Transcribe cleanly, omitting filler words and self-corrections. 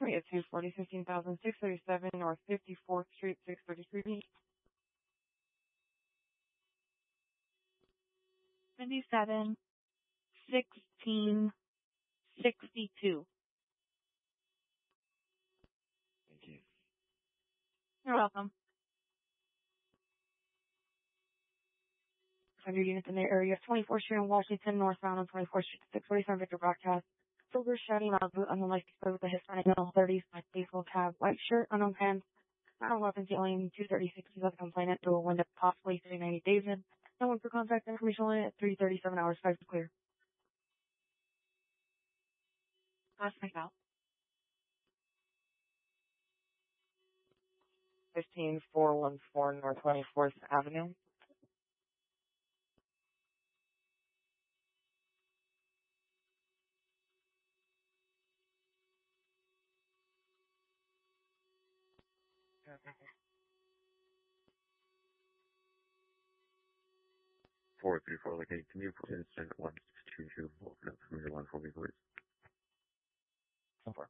Korea 240, 15,637 North 54th Street, 633B. 77, 16, 62. Thank you. You're welcome. 100 units in the area of 24th Street in Washington, northbound on 24th Street, 647 Victor Broadcast. Silver shouting loud boot, unknown light display with a Hispanic male, 30s, black baseball cap, white shirt, unknown pants, not weapons, yelling 236 is the complainant through a window, possibly 390 David. No one for contact information only at 337 hours, 5 is clear. Pass my out. 15414 North 24th Avenue. Okay. 434 located. Can you put in 1